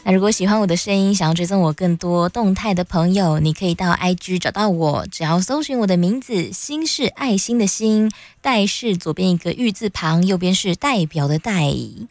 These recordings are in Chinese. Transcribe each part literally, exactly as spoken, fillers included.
那如果喜欢我的声音，想要追踪我更多动态的朋友，你可以到 I G 找到我，只要搜寻我的名字，心是爱心的心，代是左边一个玉字旁，右边是代表的代。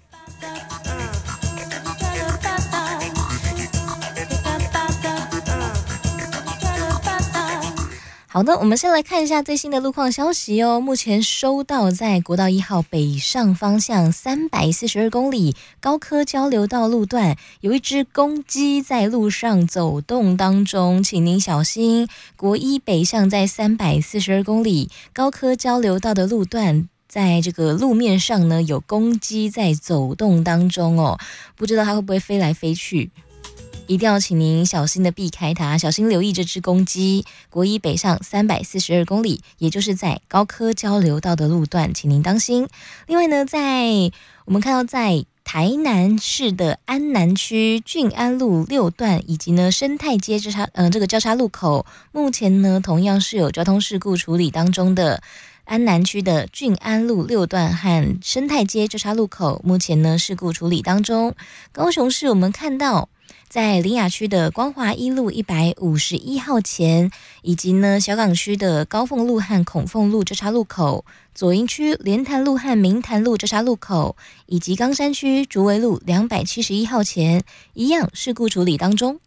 好的，我们先来看一下最新的路况消息哦。目前收到在国道一号北上方向三百四十二公里高科交流道路段，有一只公鸡在路上走动当中，请您小心。国一北向在三百四十二公里高科交流道的路段，在这个路面上呢，有公鸡在走动当中哦，不知道它会不会飞来飞去。一定要请您小心的避开它，小心留意这只公鸡。国一北上三百四十二公里，也就是在高科交流道的路段，请您当心。另外呢，在我们看到在台南市的安南区俊安路六段以及呢生态街交叉呃这个交叉路口，目前呢同样是有交通事故处理当中的。安南区的俊安路六段和生态街交叉路口，目前呢事故处理当中。高雄市我们看到。在苓雅区的光华一路一百五十一号前，以及呢小港区的高凤路和孔凤路交叉路口，左营区莲潭路和明潭路交叉路口，以及冈山区竹围路两百七十一号前，一样事故处理当中。